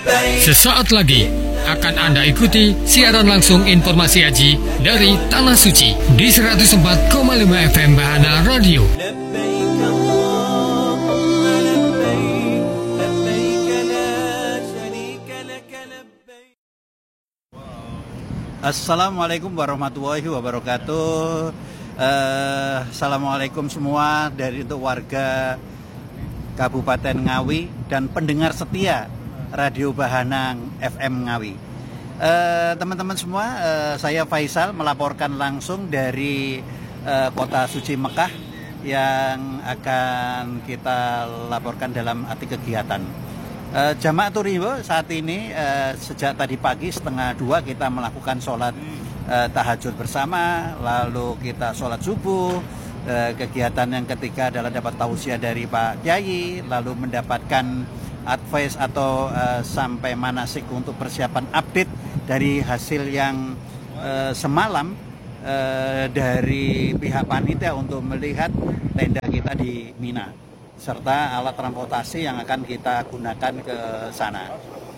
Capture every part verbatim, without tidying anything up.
Sesaat lagi akan Anda ikuti siaran langsung informasi haji dari Tanah Suci di seratus empat koma lima F M Bahana Radio. Assalamualaikum warahmatullahi wabarakatuh. uh, Assalamualaikum semua dari untuk warga Kabupaten Ngawi dan pendengar setia Radio Bahanang F M Ngawi. uh, Teman-teman semua, uh, saya Faisal melaporkan langsung dari uh, kota suci Mekah yang akan kita laporkan dalam arti kegiatan. uh, Jamaah Turindo saat ini uh, sejak tadi pagi setengah dua kita melakukan sholat uh, tahajud bersama, lalu kita sholat subuh. uh, Kegiatan yang ketiga adalah dapat tausiah dari Pak Kiai, lalu mendapatkan advice atau uh, sampai manasik untuk persiapan update dari hasil yang uh, semalam uh, dari pihak panitia untuk melihat tenda kita di Mina serta alat transportasi yang akan kita gunakan ke sana.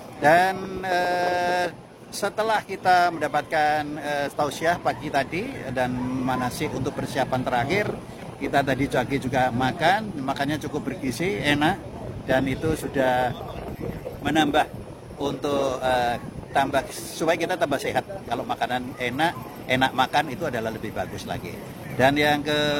Dan uh, setelah kita mendapatkan uh, tausiah pagi tadi dan manasik untuk persiapan terakhir, kita tadi pagi juga makan, makannya cukup bergizi, enak. Dan itu sudah menambah untuk uh, tambah supaya kita tambah sehat. Kalau makanan enak, enak makan itu adalah lebih bagus lagi. Dan yang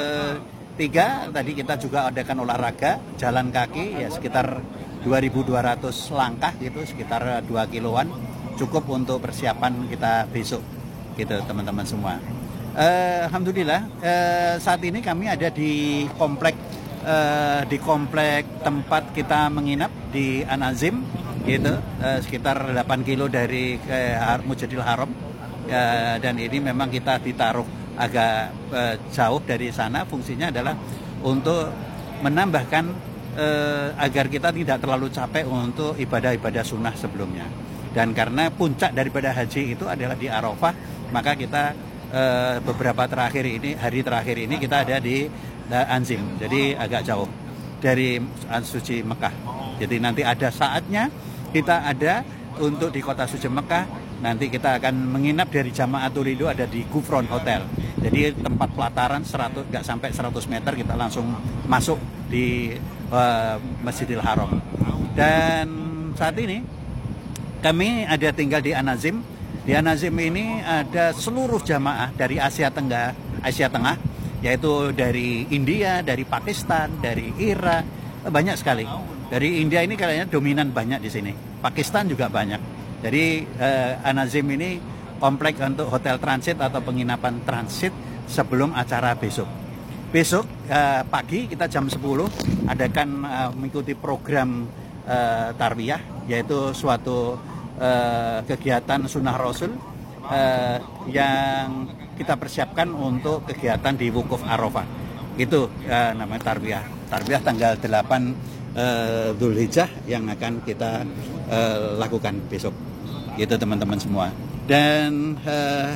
ketiga, tadi kita juga adakan olahraga, jalan kaki ya sekitar dua ribu dua ratus langkah gitu, sekitar dua kiloan, cukup untuk persiapan kita besok gitu teman-teman semua. Uh, Alhamdulillah uh, saat ini kami ada di komplek Uh, di komplek tempat kita menginap di An-Nazim gitu, uh, sekitar delapan kilo dari uh, Masjidil Haram, uh, dan ini memang kita ditaruh agak uh, jauh dari sana. Fungsinya adalah untuk menambahkan uh, agar kita tidak terlalu capek untuk ibadah-ibadah sunnah sebelumnya. Dan karena puncak daripada haji itu adalah di Arafah, maka kita uh, beberapa terakhir ini, hari terakhir ini kita ada di Anzim, jadi agak jauh dari suci Mekah. Jadi nanti ada saatnya kita ada untuk di kota suci Mekah. Nanti kita akan menginap dari Jamaah Turindo ada di Gufron Hotel. Jadi tempat pelataran seratus, nggak sampai seratus meter kita langsung masuk di uh, Masjidil Haram. Dan saat ini kami ada tinggal di An-Nazim. Di An-Nazim ini ada seluruh jamaah dari Asia Tenggara, Asia Tengah, yaitu dari India, dari Pakistan, dari Irak, banyak sekali. Dari India ini kayaknya dominan banyak di sini. Pakistan juga banyak. Jadi eh, An-Nazim ini komplek untuk hotel transit atau penginapan transit sebelum acara besok. Besok eh, pagi kita jam sepuluh adakan eh, mengikuti program eh, Tarwiyah, yaitu suatu eh, kegiatan sunnah Rasul eh, yang kita persiapkan untuk kegiatan di Wukuf Arafah. Itu uh, namanya Tarbiyah. Tarbiyah tanggal delapan uh, Dzulhijjah yang akan kita uh, lakukan besok. Gitu teman-teman semua. Dan uh,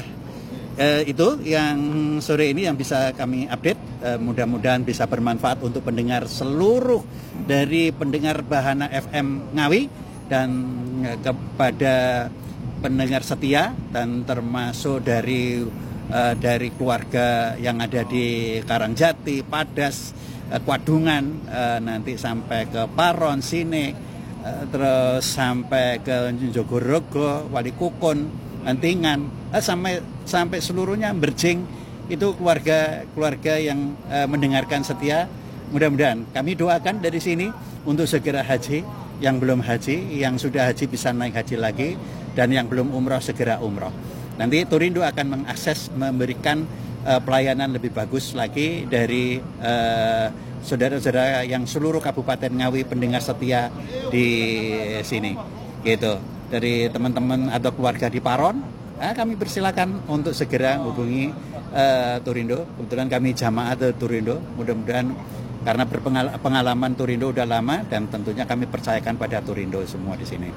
uh, itu yang sore ini yang bisa kami update. Uh, mudah-mudahan bisa bermanfaat untuk pendengar seluruh dari pendengar Bahana F M Ngawi dan uh, kepada pendengar setia dan termasuk dari Uh, dari keluarga yang ada di Karangjati, Padas, uh, Kwadungan, uh, nanti sampai ke Paron, Sine, uh, terus sampai ke Jogorogo, Walikukun, Antingan, uh, sampai sampai seluruhnya Berjing, itu keluarga-keluarga yang uh, mendengarkan setia. Mudah-mudahan kami doakan dari sini untuk segera haji, yang belum haji, yang sudah haji bisa naik haji lagi, dan yang belum umroh segera umroh. Nanti Turindo akan mengakses, memberikan uh, pelayanan lebih bagus lagi dari uh, saudara-saudara yang seluruh Kabupaten Ngawi pendengar setia di sini. Gitu. Dari teman-teman atau keluarga di Paron, nah, kami persilakan untuk segera hubungi uh, Turindo. Kebetulan kami jamaah Turindo. Mudah-mudahan karena berpengalaman Turindo udah lama dan tentunya kami percayakan pada Turindo semua di sini.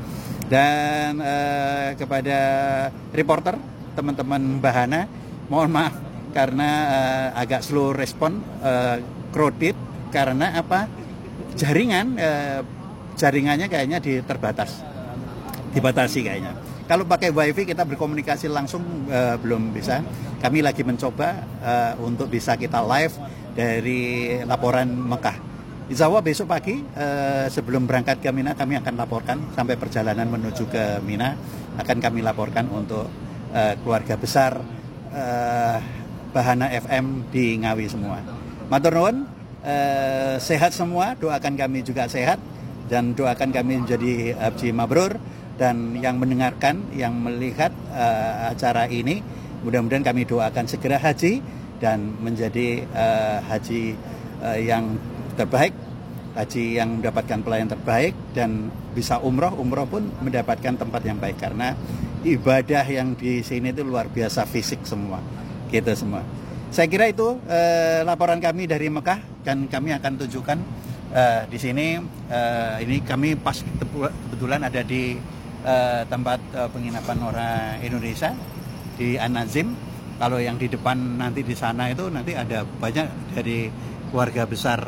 Dan uh, kepada reporter, teman-teman Bahana, mohon maaf karena uh, agak slow respon, uh, crowded karena apa? Jaringan, uh, jaringannya kayaknya di terbatas. dibatasi kayaknya. Kalau pakai wifi kita berkomunikasi langsung uh, belum bisa. Kami lagi mencoba uh, untuk bisa kita live dari laporan Mekah. Insya Allah besok pagi uh, sebelum berangkat ke Mina kami akan laporkan sampai perjalanan menuju ke Mina akan kami laporkan untuk uh, keluarga besar uh, Bahana F M di Ngawi semua. Matur nuwun, uh, sehat semua, doakan kami juga sehat dan doakan kami menjadi haji mabrur. Dan yang mendengarkan, yang melihat uh, acara ini, mudah-mudahan kami doakan segera haji dan menjadi uh, haji uh, yang terbaik, haji yang mendapatkan pelayan terbaik dan bisa umroh, umroh pun mendapatkan tempat yang baik karena ibadah yang di sini itu luar biasa fisik semua, gitu semua. Saya kira itu uh, laporan kami dari Mekah dan kami akan tunjukkan uh, di sini. Uh, ini kami pas kebetulan ada di Uh, tempat uh, penginapan orang Indonesia di An-Nazim. Kalau yang di depan nanti di sana itu nanti ada banyak dari keluarga besar